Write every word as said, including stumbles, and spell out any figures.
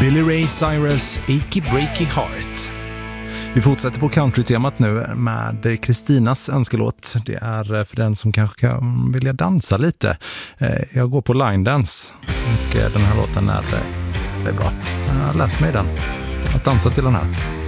Billy Ray Cyrus, Achy Breaky Heart. Vi fortsätter på country-temat nu med Kristinas önskelåt. Det är för den som kanske kan vilja dansa lite. Jag går på line dance och den här låten är, är bra. Jag har lärt mig den. Att dansa till den här.